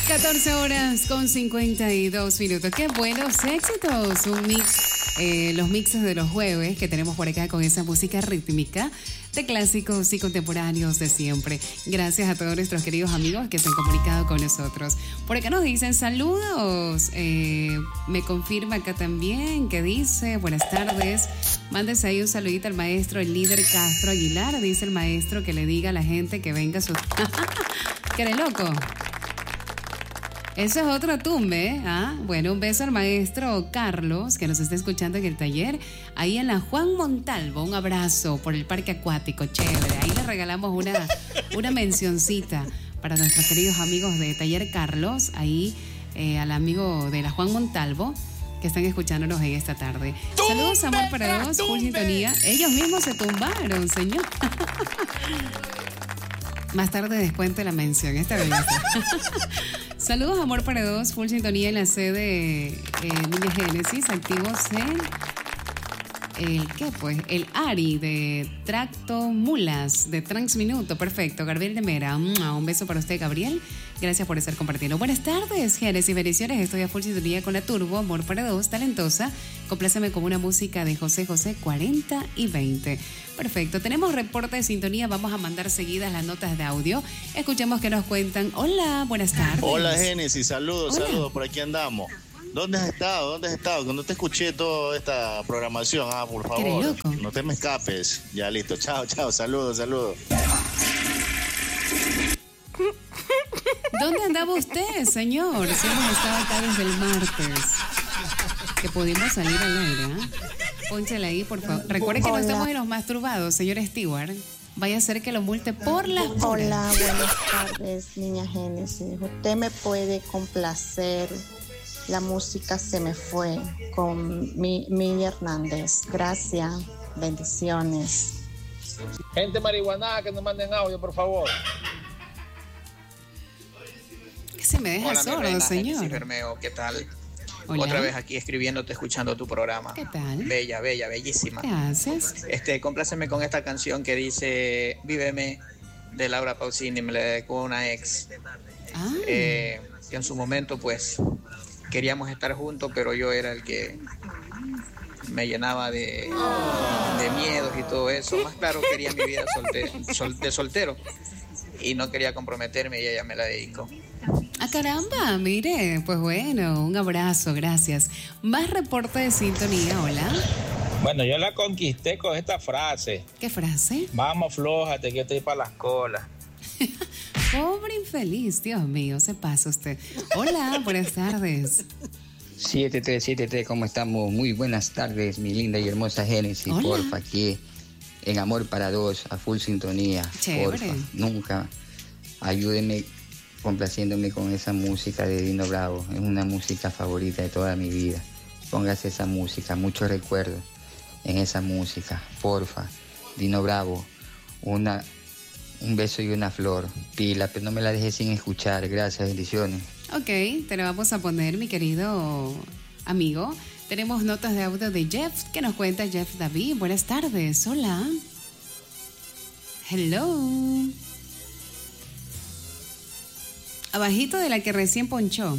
14 horas con 52 minutos. Qué buenos éxitos. Un mix, los mixes de los jueves que tenemos por acá con esa música rítmica de clásicos y contemporáneos de siempre. Gracias a todos nuestros queridos amigos que se han comunicado con nosotros. Por acá nos dicen saludos. Me confirma acá también que dice buenas tardes. Mándese ahí un saludito al maestro, el líder Castro Aguilar. Dice el maestro que le diga a la gente que venga a su... ¿Qué eres loco? Eso es otro tumbe, ¿eh? Bueno, un beso al maestro Carlos, que nos está escuchando en el taller, ahí en la Juan Montalvo. Un abrazo por el parque acuático, chévere. Ahí le regalamos una mencioncita para nuestros queridos amigos de Taller Carlos, ahí al amigo de la Juan Montalvo, que están escuchándonos en esta tarde. Saludos, amor para dos, full sintonía. Ellos mismos se tumbaron, señor. Más tarde descuente la mención, esta vez. Saludos, amor para dos, full sintonía en la sede Niña Génesis, activos el ARI de Tracto Mulas, de Transminuto, perfecto. Gabriel de Mera, un beso para usted, Gabriel. Gracias por estar compartiendo. Buenas tardes, Génesis, bendiciones. Estoy a full sintonía con la Turbo, amor para dos, talentosa. Compláceme con una música de José José, 40 y 20. Perfecto, tenemos reporte de sintonía. Vamos a mandar seguidas las notas de audio. Escuchemos qué nos cuentan. Hola, buenas tardes. Hola, Génesis, saludos, Hola. saludos, por aquí andamos. ¿Dónde has estado? Que no te escuché toda esta programación, por favor. Loco? No te me escapes. Ya, listo, chao, saludos. ¿Dónde andaba usted, señor? Si hemos estado acá desde el martes. Que pudimos salir al aire, Pónchale ahí, por favor. Recuerde que no estamos en los masturbados, señor Stewart. Vaya a ser que lo multe por las puras. Hola, buenas tardes, niña Génesis. Usted me puede complacer. La música se me fue con Mili Hernández. Gracias, bendiciones. Gente marihuana, que nos manden audio, por favor. Que se me deja sordo, reina, señor. Génesis Bermeo, ¿qué tal? Hola. Otra vez aquí escribiéndote, escuchando tu programa. ¿Qué tal? Bella, bellísima. ¿Qué haces? Compláceme con esta canción que dice Víveme, de Laura Pausini. Me la dedicó una ex. Que en su momento, pues, queríamos estar juntos, pero yo era el que me llenaba de miedos y todo eso. Más claro, quería mi vida de soltero y no quería comprometerme, y ella me la dedicó. Caramba, mire, pues bueno, un abrazo, gracias. Más reporte de sintonía, hola. Bueno, yo la conquisté con esta frase. ¿Qué frase? Vamos, flójate, que estoy para las colas. Pobre infeliz, Dios mío, se pasa usted. Hola, buenas tardes. 7373, ¿cómo estamos? Muy buenas tardes, mi linda y hermosa Génesis. Hola. Porfa, aquí en Amor para Dos, a full sintonía. Chévere. Porfa, nunca ayúdeme complaciéndome con esa música de Dino Bravo. Es una música favorita de toda mi vida. Póngase esa música, muchos recuerdos en esa música. Porfa, Dino Bravo, un beso y una flor. Pila, pero no me la dejes sin escuchar. Gracias, bendiciones. Ok, te lo vamos a poner, mi querido amigo. Tenemos notas de audio de Jeff. ¿Qué nos cuenta Jeff David? Buenas tardes, hola. Hello. Abajito de la que recién ponchó.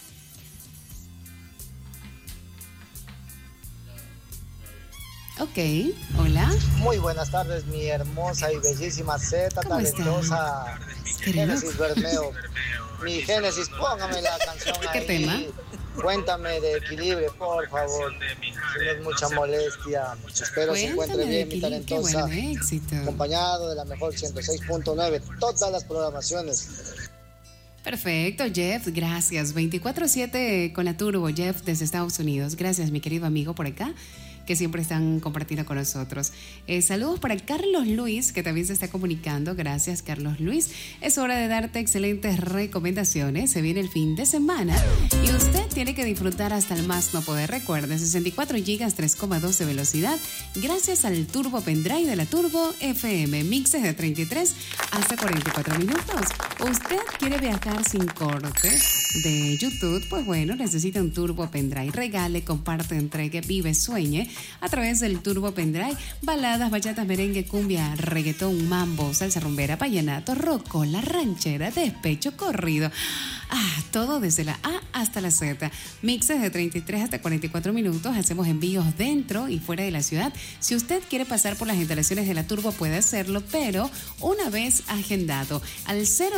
Ok, hola. Muy buenas tardes, mi hermosa y bellísima Z, talentosa Génesis Bermeo. Mi Génesis, póngame la canción ahí. ¿Qué tema? Cuéntame de Equilibrio, por favor. Si no es mucha molestia. Espero se encuentre bien, mi talentosa. Qué buen éxito. Acompañado de la mejor 106.9, todas las programaciones. Perfecto, Jeff, gracias. 24/7 con la Turbo, Jeff, desde Estados Unidos. Gracias, mi querido amigo por acá, que siempre están compartiendo con nosotros. Saludos para Carlos Luis, que también se está comunicando. Gracias, Carlos Luis. Es hora de darte excelentes recomendaciones. Se viene el fin de semana y usted tiene que disfrutar hasta el más no poder. Recuerde, 64 GB, 3,2 de velocidad, gracias al Turbo Pendrive de la Turbo FM. Mixes de 33 hasta 44 minutos. ¿Usted quiere viajar sin cortes de YouTube? Pues bueno, necesita un Turbo Pendrive. Regale, comparte, entregue, vive, sueñe a través del Turbo Pendrive. Baladas, bachatas, merengue, cumbia, reggaetón, mambo, salsa rumbera, vallenato, rocola, ranchera, despecho, corrido. Todo desde la A hasta la Z. Mixes de 33 hasta 44 minutos. Hacemos envíos dentro y fuera de la ciudad. Si usted quiere pasar por las instalaciones de la Turbo, puede hacerlo, pero una vez agendado al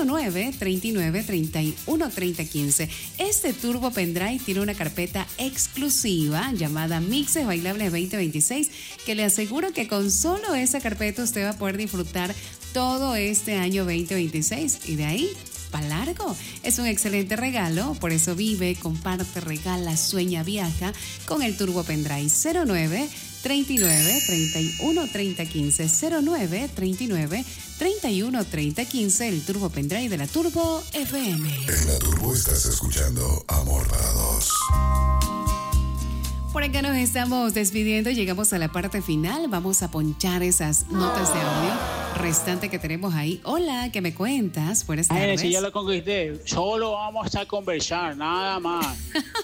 09-39-31-3015. Este Turbo Pendrive tiene una carpeta exclusiva llamada Mixes Bailables 2026, que le aseguro que con solo esa carpeta usted va a poder disfrutar todo este año 2026 y de ahí para largo. Es un excelente regalo, por eso vive, comparte, regala, sueña, viaja con el Turbo Pendrive. 09-39-31-3015, 09-39-31-3015, el Turbo Pendrive de la Turbo FM. En la Turbo estás escuchando Amor para Dos. Por acá nos estamos despidiendo, llegamos a la parte final, vamos a ponchar esas notas de audio restante que tenemos ahí. Hola, ¿qué me cuentas? Buenas tardes. Sí, ya lo conquisté, solo vamos a conversar, nada más.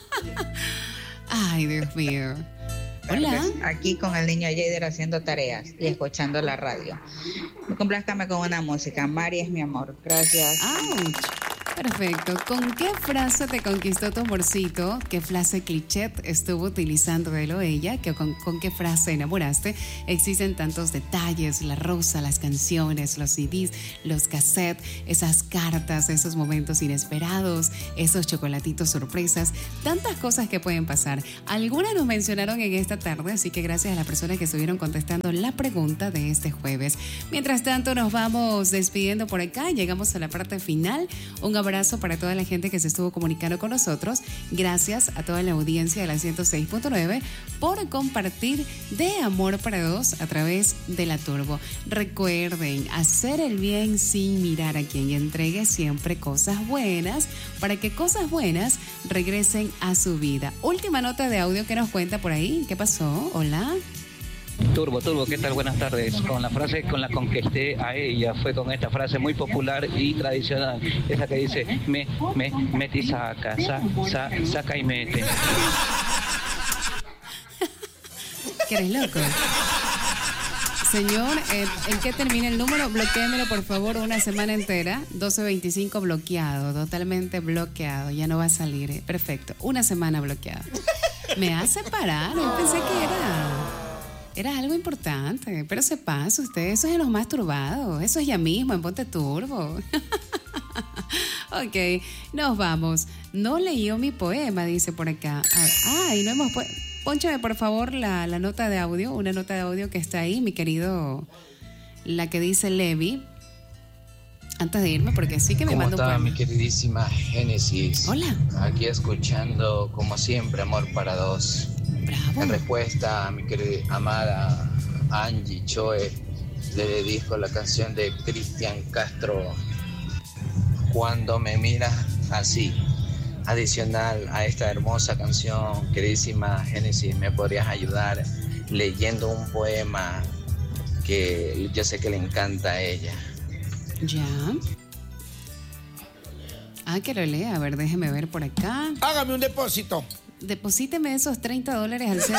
Ay, Dios mío. Hola. Aquí con el niño Jader haciendo tareas y escuchando la radio. Complázcame con una música. Mari es mi amor. Gracias. ¡Auch! Perfecto. ¿Con qué frase te conquistó tu amorcito? ¿Qué frase cliché estuvo utilizando él o ella? ¿Con qué frase enamoraste? Existen tantos detalles, la rosa, las canciones, los CDs, los cassettes, esas cartas, esos momentos inesperados, esos chocolatitos sorpresas, tantas cosas que pueden pasar. Algunas nos mencionaron en esta tarde, así que gracias a las personas que estuvieron contestando la pregunta de este jueves. Mientras tanto, nos vamos despidiendo por acá. Llegamos a la parte final. Un abrazo para toda la gente que se estuvo comunicando con nosotros. Gracias a toda la audiencia de la 106.9 por compartir de Amor para Dos a través de la Turbo. Recuerden, hacer el bien sin mirar a quien, y entregue siempre cosas buenas para que cosas buenas regresen a su vida. Última nota de audio que nos cuenta por ahí. ¿Qué pasó? Hola. Turbo, ¿qué tal? Buenas tardes. Con la frase con la conquisté a ella, fue con esta frase muy popular y tradicional, esa que dice, mete y saca, saca y mete. ¿Que eres loco? Señor, ¿en qué termina el número? Bloquéemelo, por favor, una semana entera. 1225 bloqueado, totalmente bloqueado. Ya no va a salir. Perfecto. Una semana bloqueado. Me hace parar. Yo pensé que era algo importante, pero se pasa usted. Eso es en los más turbados. Eso es ya mismo, en Ponte Turbo. Ok, nos vamos. No leyó mi poema, dice por acá. Ay, no hemos... Pónchame, por favor, la nota de audio. Una nota de audio que está ahí, mi querido... La que dice Levi. Antes de irme, porque sí que me manda un poema. ¿Cómo está, mi queridísima Génesis? Hola. Aquí escuchando, como siempre, Amor para Dos. Bravo. En respuesta a mi querida amada Angie Choe, le dedico la canción de Cristian Castro, Cuando me miras así. Adicional a esta hermosa canción, queridísima Génesis, ¿me podrías ayudar leyendo un poema que yo sé que le encanta a ella? Ya. Que lo lea. A ver, déjeme ver por acá. Hágame un depósito. Deposíteme esos $30 al 000.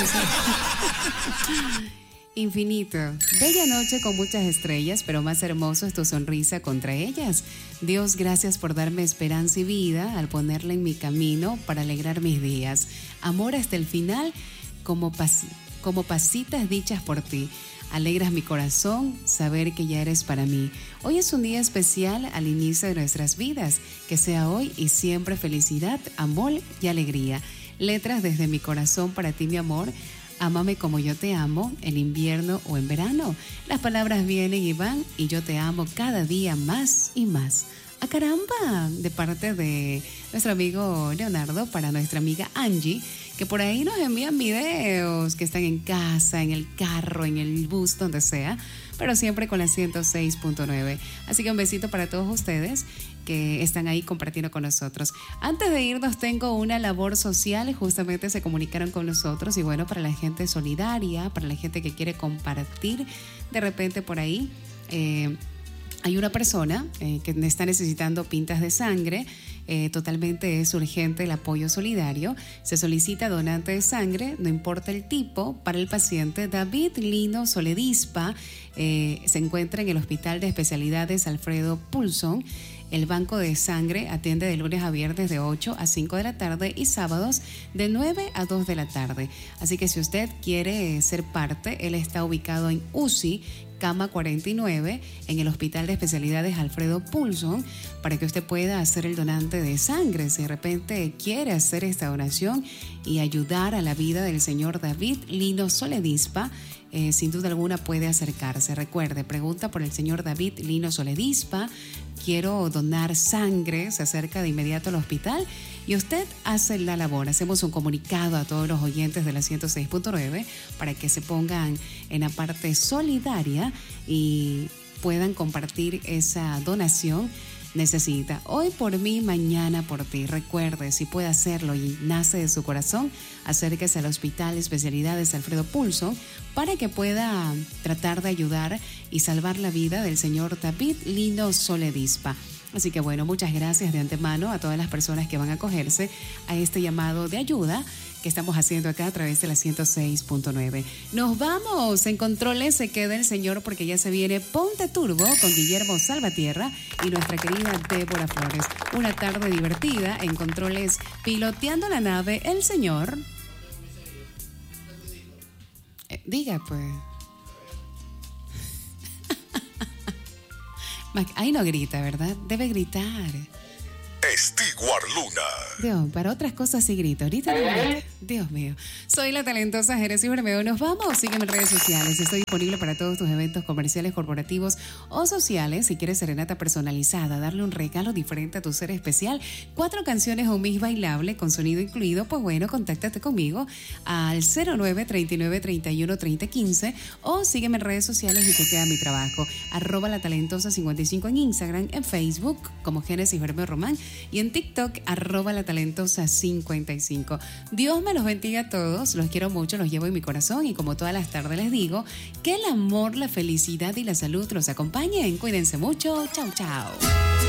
Infinito. Bella noche con muchas estrellas, pero más hermoso es tu sonrisa contra ellas. Dios, gracias por darme esperanza y vida al ponerla en mi camino para alegrar mis días. Amor hasta el final, como pasitas dichas por ti. Alegras mi corazón saber que ya eres para mí. Hoy es un día especial al inicio de nuestras vidas. Que sea hoy y siempre felicidad, amor y alegría. Letras desde mi corazón para ti, mi amor. Ámame como yo te amo, en invierno o en verano. Las palabras vienen y van y yo te amo cada día más y más. ¡Ah, caramba! De parte de nuestro amigo Leonardo para nuestra amiga Angie, que por ahí nos envían videos que están en casa, en el carro, en el bus, donde sea, pero siempre con la 106.9. Así que un besito para todos ustedes que están ahí compartiendo con nosotros. Antes de irnos, tengo una labor social. Justamente se comunicaron con nosotros y bueno, para la gente solidaria, para la gente que quiere compartir de repente por ahí, hay una persona que está necesitando pintas de sangre. totalmente es urgente el apoyo solidario. Se solicita donante de sangre, no importa el tipo, para el paciente David Lino Soledispa. Se encuentra en el Hospital de Especialidades Alfredo Pulson. El banco de sangre atiende de lunes a viernes de 8 a 5 de la tarde y sábados de 9 a 2 de la tarde. Así que si usted quiere ser parte, él está ubicado en UCI, cama 49, en el Hospital de Especialidades Alfredo Pulson, para que usted pueda hacer el donante de sangre. Si de repente quiere hacer esta donación y ayudar a la vida del señor David Lino Soledispa, sin duda alguna puede acercarse. Recuerde, pregunta por el señor David Lino Soledispa: quiero donar sangre, se acerca de inmediato al hospital y usted hace la labor. Hacemos un comunicado a todos los oyentes de la 106.9 para que se pongan en la parte solidaria y puedan compartir esa donación. Necesita hoy por mí, mañana por ti. Recuerde, si puede hacerlo y nace de su corazón, acérquese al Hospital Especialidades Alfredo Pulson para que pueda tratar de ayudar y salvar la vida del señor David Lino Soledispa. Así que bueno, muchas gracias de antemano a todas las personas que van a acogerse a este llamado de ayuda que estamos haciendo acá a través de la 106.9. Nos vamos. En controles se queda el señor porque ya se viene Ponte Turbo con Guillermo Salvatierra y nuestra querida Débora Flores. Una tarde divertida. En controles, piloteando la nave, el señor. Diga pues. Ahí no grita, ¿verdad? Debe gritar. Stewart Luna. Dios, para otras cosas sí grito. Ahorita no grito. Dios mío. Soy la talentosa Genesis Bermeo. Nos vamos. Sígueme en redes sociales. Estoy disponible para todos tus eventos comerciales, corporativos o sociales. Si quieres serenata personalizada, darle un regalo diferente a tu ser especial, 4 canciones o un mix bailable con sonido incluido, pues bueno, contáctate conmigo al 09-39-31-3015 o sígueme en redes sociales y te queda mi trabajo. @latalentosa55 en Instagram, en Facebook como Genesis Bermeo Román y en TikTok @latalentosa55. Dios me los bendiga a todos, los quiero mucho, los llevo en mi corazón y como todas las tardes les digo, que el amor, la felicidad y la salud los acompañen. Cuídense mucho, chao chao.